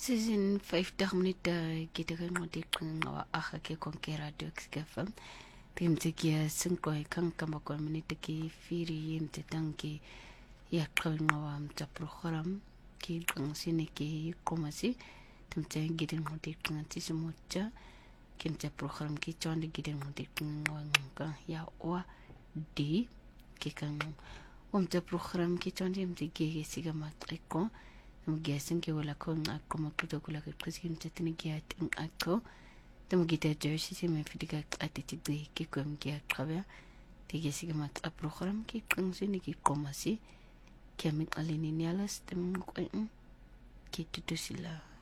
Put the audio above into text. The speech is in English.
Season 50 minuten kita kan ngodikan ngawa aha ke konke radio XFM. Tim tiki singkoi kan kamakon minute ki firi yim tetanki ya kal ngawa mta program ki kan sini ki komasi. Tim tiki gidan ngodikan tisimucha kim ta program ki chonde gidan ngodikan ngawa ngka ya wa di ki kan ta program ki chonde mtiki siga matriko. Guessing ke wala ko ngako makuto kula ke kusin tetini giat ngako tamo gita jersey se me fidiga atiti de ke kom giat travers te gesi ke mat a program ki kungsin ki komasi ke mit alini nialas tem ko ki tutu sila